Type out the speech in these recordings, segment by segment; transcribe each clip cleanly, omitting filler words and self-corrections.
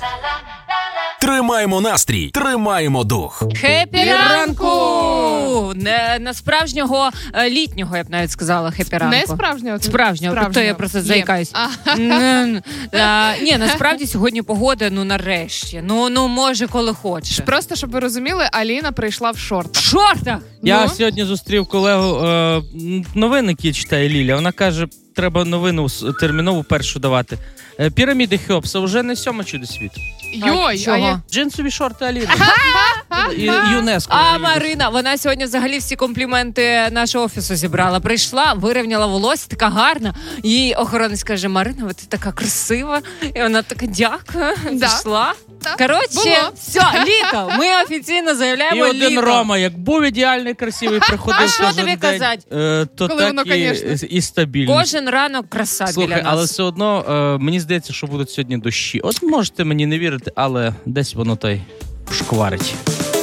Тримаємо настрій, тримаємо дух. Хеппі ранку! Не справжнього літнього, я б навіть сказала, хеппі ранку. Не справжнього? Справжнього, тобто я просто заїкаюсь. Ні, насправді сьогодні погода, нарешті. Може, коли хочеш. Просто, щоб ви розуміли, Аліна прийшла в шортах. В шортах? Я сьогодні зустрів колегу, новини, які читає Ліля. Вона каже, треба новину термінову першу давати. Піраміди Хеопса вже не сьома чудо світу. Йой, Джинсові шорти Аліни. І ЮНЕСКО. А Марина, вона сьогодні взагалі всі компліменти нашого офісу зібрала. Прийшла, вирівняла волосся, така гарна. Їй охоронець каже: Марина, ти така красива. І вона така: дякую. Пішла. Коротше, все, літо. Ми офіційно заявляємо літо. І один Рома, як був ідеальний, красивий, приходив кожен день. А що тобі казати? То так і стабільно. Кожен ранок краса біля нас. Але все одно, мені здається, що будуть сьогодні дощі. От можете мені не вірити, але десь воно той шкварить.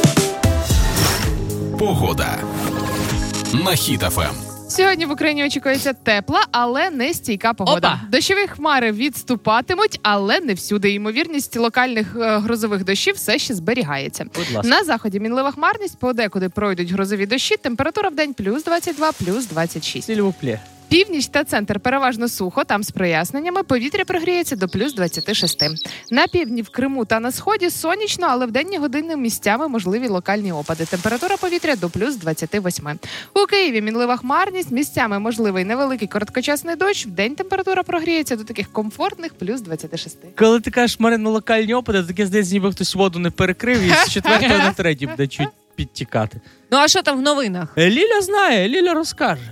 Погода на Хіт ФМ. Сьогодні в Україні очікується тепла, але не стійка погода. Опа! Дощові хмари відступатимуть, але не всюди. Ймовірність локальних грозових дощів все ще зберігається. На заході мінлива хмарність, подекуди пройдуть грозові дощі, температура в день плюс 22, плюс 26. Сільвуплє. Північ та центр переважно сухо, там з проясненнями, повітря прогріється до плюс 26. На півдні, в Криму та на сході сонячно, але в денні години місцями можливі локальні опади. Температура повітря до плюс 28. У Києві мінлива хмарність, місцями можливий невеликий короткочасний дощ, в день температура прогріється до таких комфортних плюс 26. Коли ти кажеш, Марина, локальні опади, таке здається, ніби хтось воду не перекрив і з 4 на 3 буде чуть підтікати. А що там в новинах? Ліля знає, Ліля розкаже.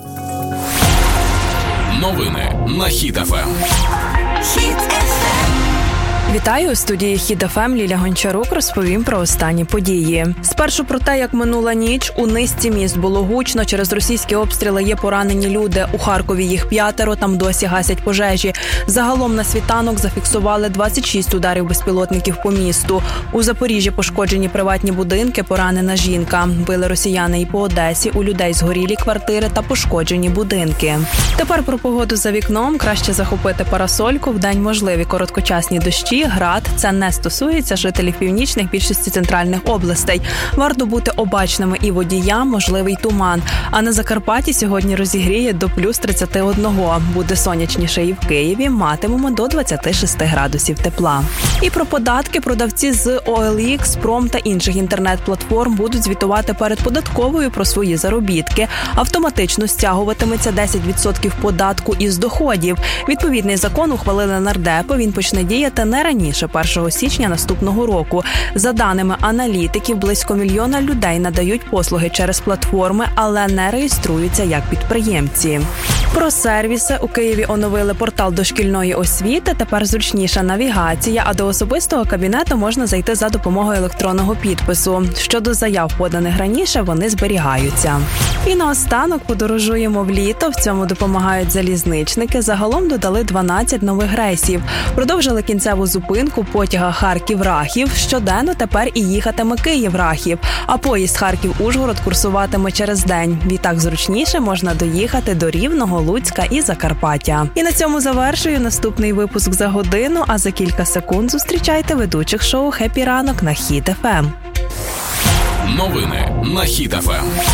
Новини на Хіт ФМ. Вітаю, у студії Хіт ФМ Ліля Гончарук розповім про останні події. Спершу про те, як минула ніч. У низці міст було гучно. Через російські обстріли є поранені люди. У Харкові їх 5, там досі гасять пожежі. Загалом на світанок зафіксували 26 ударів безпілотників по місту. У Запоріжжі пошкоджені приватні будинки, поранена жінка. Били росіяни і по Одесі. У людей згорілі квартири та пошкоджені будинки. Тепер про погоду за вікном. Краще захопити парасольку. Вдень можливі короткочасні дощі. Град. Це не стосується жителів північних, більшості центральних областей. Варто бути обачними і водіям, можливий туман. А на Закарпатті сьогодні розігріє до плюс 31. Буде сонячніше і в Києві. Матимемо до 26 градусів тепла. І про податки. Продавці з OLX, Пром та інших інтернет-платформ будуть звітувати перед податковою про свої заробітки. Автоматично стягуватиметься 10% податку із доходів. Відповідний закон ухвалили нардепи. Він почне діяти не раніше 1 січня наступного року. За даними аналітиків, близько 1 мільйона людей надають послуги через платформи, але не реєструються як підприємці. Про сервіси. У Києві оновили портал дошкільної освіти. Тепер зручніша навігація, а до особистого кабінету можна зайти за допомогою електронного підпису. Щодо заяв, поданих раніше, вони зберігаються. І наостанок подорожуємо в літо. В цьому допомагають залізничники. Загалом додали 12 нових рейсів. Продовжили кінцеву зупинку потяга Харків-Рахів. Щоденно тепер і їхатиме Київ-Рахів. А поїзд Харків-Ужгород курсуватиме через день. Відтак зручніше можна доїхати до Рівного, Луцька і Закарпаття. І на цьому завершую наступний випуск за годину, а за кілька секунд зустрічайте ведучих шоу «Хеппі ранок» на Хіт ФМ. Новини на Хіт ФМ.